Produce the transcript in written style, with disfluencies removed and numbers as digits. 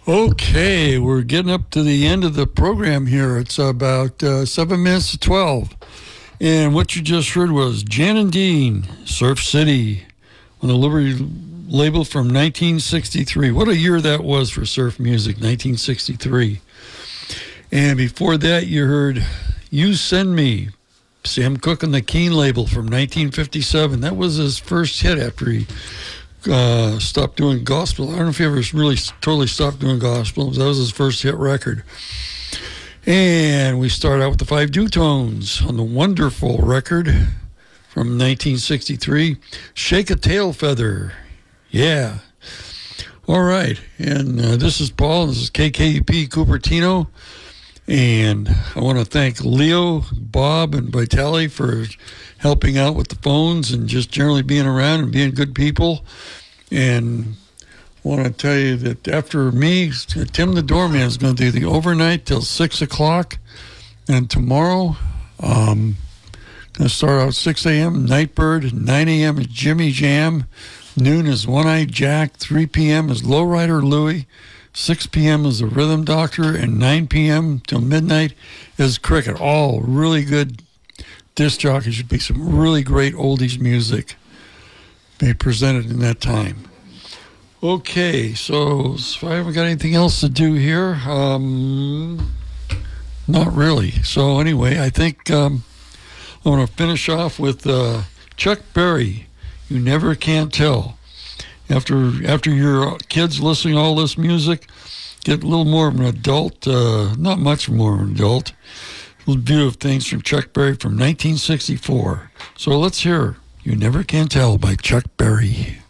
Okay, we're getting up to the end of the program here. It's about 7 minutes to 12. And what you just heard was Jan and Dean, Surf City, on the Liberty label from 1963. What a year that was for surf music, 1963. And before that, you heard You Send Me, Sam Cooke on the Keen label from 1957. That was his first hit after he stopped doing gospel. I don't know if he ever really totally stopped doing gospel. That was his first hit record. And we start out with the Five Dutones on the Wonderful record from 1963. Shake a Tail Feather. Yeah. All right. And this is Paul. This is KKUP Cupertino. And I want to thank Leo, Bob, and Vitali for helping out with the phones and just generally being around and being good people. And I want to tell you that after me, Tim the Doorman is going to do the overnight till 6 o'clock. And tomorrow, going to start out 6 a.m., Nightbird. 9 a.m. is Jimmy Jam. Noon is One-Eyed Jack. 3 p.m. is Lowrider Louie. 6 p.m. is the Rhythm Doctor, and 9 p.m. till midnight is Cricket. All really good disc jockeys. Should be some really great oldies music be presented in that time. Okay, so if I haven't got anything else to do here, not really. So anyway, I think I'm going to finish off with Chuck Berry, You Never Can Tell. After your kids listening to all this music, get a little more of an adult, not much more of an adult, view of things from Chuck Berry from 1964. So let's hear You Never Can Tell by Chuck Berry.